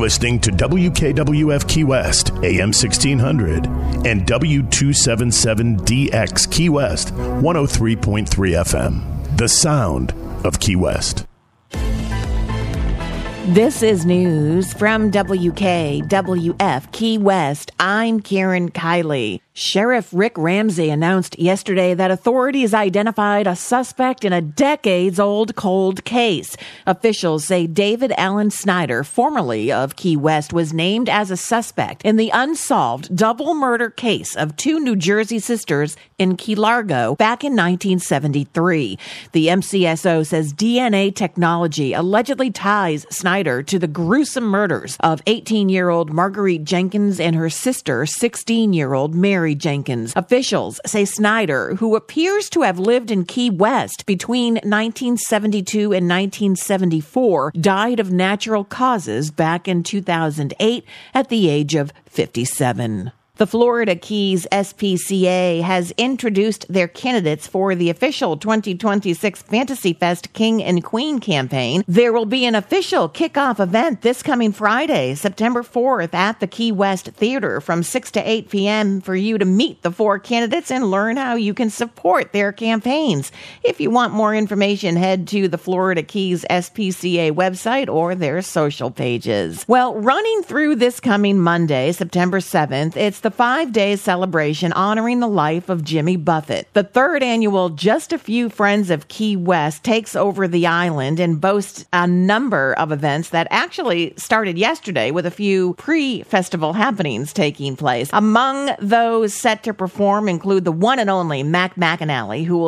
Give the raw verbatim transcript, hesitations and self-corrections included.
listening to W K W F Key West, A M sixteen hundred, and W two seventy-seven D X Key West, one oh three point three F M. The sound of Key West. This is news from W K W F Key West. I'm Karen Kiley. Sheriff Rick Ramsey announced yesterday that authorities identified a suspect in a decades-old cold case. Officials say David Allen Snyder, formerly of Key West, was named as a suspect in the unsolved double murder case of two New Jersey sisters in Key Largo back in nineteen seventy-three. The M C S O says D N A technology allegedly ties Snyder to the gruesome murders of eighteen-year-old Marguerite Jenkins and her sister, sixteen-year-old Mary Jenkins. Officials say Snyder, who appears to have lived in Key West between nineteen seventy-two and nineteen seventy-four, died of natural causes back in two thousand eight at the age of fifty-seven. The Florida Keys S P C A has introduced their candidates for the official twenty twenty-six Fantasy Fest King and Queen campaign. There will be an official kickoff event this coming Friday, September fourth, at the Key West Theater from six to eight p.m. for you to meet the four candidates and learn how you can support their campaigns. If you want more information, head to the Florida Keys S P C A website or their social pages. Well, running through this coming Monday, September seventh, it's the five-day celebration honoring the life of Jimmy Buffett. The third annual Just a Few Friends of Key West takes over the island and boasts a number of events that actually started yesterday with a few pre-festival happenings taking place. Among those set to perform include the one and only Mac McAnally, who will